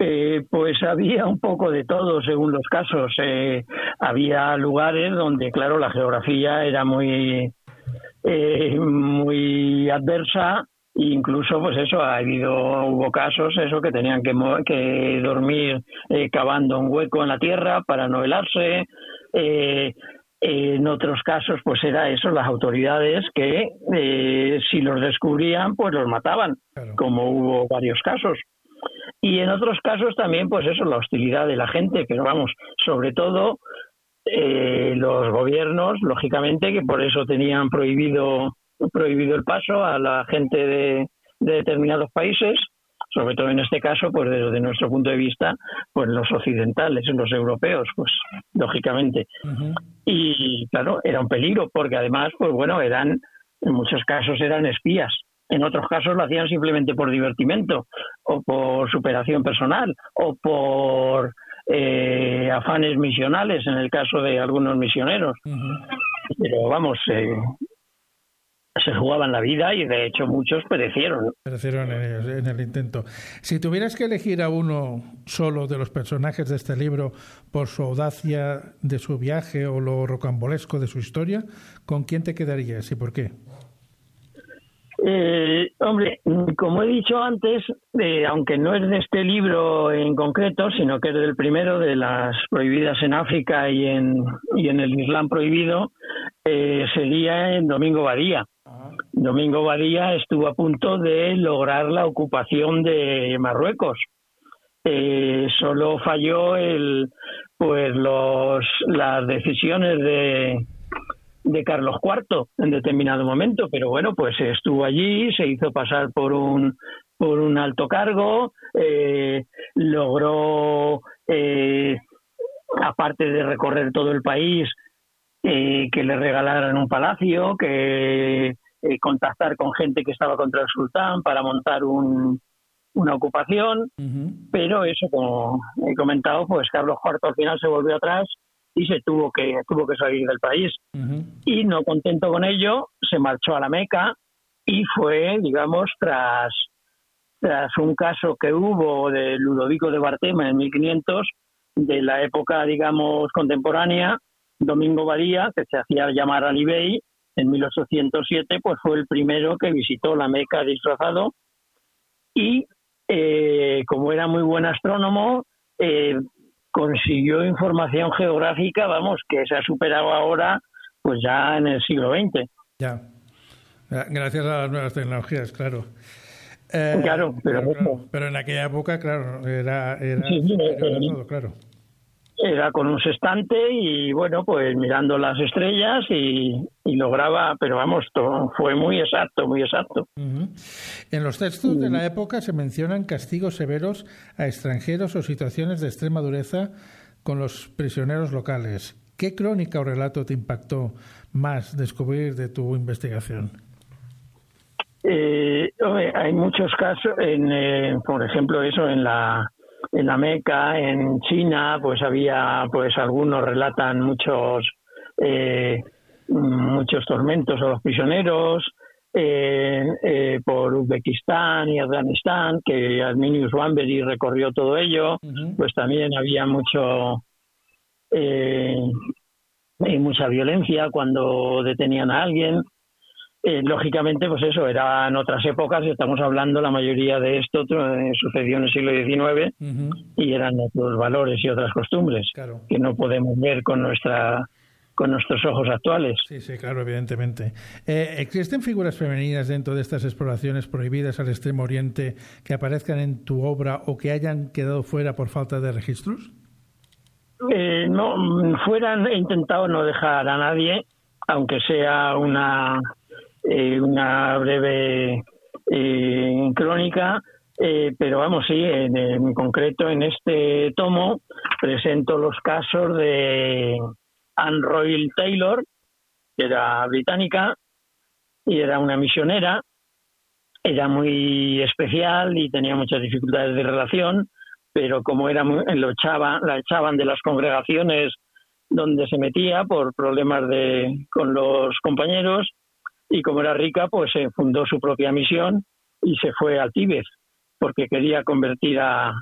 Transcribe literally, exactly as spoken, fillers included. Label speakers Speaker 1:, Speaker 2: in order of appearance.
Speaker 1: Eh, pues había un poco de todo según los casos. Eh, había lugares donde, claro, la geografía era muy, eh, muy adversa. Incluso, pues eso, ha habido, hubo casos, eso, que tenían que, que dormir eh, cavando un hueco en la tierra para no helarse. Eh, en otros casos, pues era eso, las autoridades que eh, si los descubrían, pues los mataban,
Speaker 2: Claro.
Speaker 1: como hubo varios casos. Y en otros casos también, pues eso, la hostilidad de la gente, pero vamos, sobre todo eh, los gobiernos, lógicamente, que por eso tenían prohibido prohibido el paso a la gente de, de determinados países, sobre todo en este caso, pues desde nuestro punto de vista, pues los occidentales, los europeos, pues lógicamente.
Speaker 2: Uh-huh.
Speaker 1: Y claro, era un peligro, porque además, pues bueno, eran, en muchos casos eran espías. En otros casos lo hacían simplemente por divertimento, o por superación personal, o por eh, afanes misionales, en el caso de algunos misioneros.
Speaker 2: Uh-huh.
Speaker 1: Pero vamos, eh, se jugaban la vida y de hecho muchos perecieron.
Speaker 2: Perecieron en, en el intento. Si tuvieras que elegir a uno solo de los personajes de este libro por su audacia de su viaje o lo rocambolesco de su historia, ¿con quién te quedarías y por qué?
Speaker 1: Eh, hombre, como he dicho antes, eh, aunque no es de este libro en concreto, sino que es del primero de las prohibidas en África y en, y en el Islam prohibido, eh, sería en Domingo Badía. Uh-huh. Domingo Badía estuvo a punto de lograr la ocupación de Marruecos. Eh, solo falló el, pues los, las decisiones de de Carlos cuarto en determinado momento, pero bueno, pues estuvo allí, se hizo pasar por un por un alto cargo, eh, logró, eh, aparte de recorrer todo el país, eh, que le regalaran un palacio, que eh, contactar con gente que estaba contra el sultán para montar un, una ocupación, uh-huh. Pero eso, como he comentado, pues Carlos cuarto al final se volvió atrás y se tuvo que tuvo que salir del país. Uh-huh. Y no contento con ello, se marchó a la Meca y fue, digamos, tras, tras un caso que hubo de Ludovico de Bartema en mil quinientos, de la época, digamos, contemporánea, Domingo Badía, que se hacía llamar Ali Bey, en mil ochocientos siete, pues fue el primero que visitó la Meca disfrazado y, eh, como era muy buen astrónomo, eh, consiguió información geográfica, vamos, que se ha superado ahora, pues ya en el siglo veinte.
Speaker 2: Ya, gracias a las nuevas tecnologías, claro.
Speaker 1: Eh, claro, pero,
Speaker 2: claro, claro. pero en aquella época, claro, era, era
Speaker 1: sí,
Speaker 2: superior
Speaker 1: eh,
Speaker 2: a todo, claro.
Speaker 1: Era con un sextante y, bueno, pues mirando las estrellas y, y lograba, pero vamos, todo fue muy exacto, muy exacto.
Speaker 2: Uh-huh. En los textos de la época se mencionan castigos severos a extranjeros o situaciones de extrema dureza con los prisioneros locales. ¿Qué crónica o relato te impactó más descubrir de tu investigación?
Speaker 1: Eh, hay muchos casos, en, eh, por ejemplo, eso en la en la Meca, en China, pues había, pues algunos relatan muchos eh, muchos tormentos a los prisioneros. Eh, eh, por Uzbekistán y Afganistán, que Arminius Wanbery recorrió todo ello, uh-huh. Pues también había mucho eh, mucha violencia cuando detenían a alguien. Eh, lógicamente, pues eso, eran otras épocas, estamos hablando, la mayoría de esto eh, sucedió en el siglo diecinueve, uh-huh. Y eran otros valores y otras costumbres, claro, que no podemos ver con nuestra con nuestros ojos actuales.
Speaker 2: Sí, sí, claro, evidentemente. Eh, ¿Existen figuras femeninas dentro de estas exploraciones prohibidas al Extremo Oriente que aparezcan en tu obra o que hayan quedado fuera por falta de registros?
Speaker 1: Eh, no, fuera he intentado no dejar a nadie, aunque sea una eh, una breve eh, crónica, eh, pero vamos, sí, en, en concreto en este tomo presento los casos de Anne Royal Taylor, que era británica y era una misionera. Era muy especial y tenía muchas dificultades de relación, pero como era muy, lo echaba, la echaban de las congregaciones donde se metía por problemas de con los compañeros, y como era rica, pues se fundó su propia misión y se fue al Tíbet porque quería convertir a,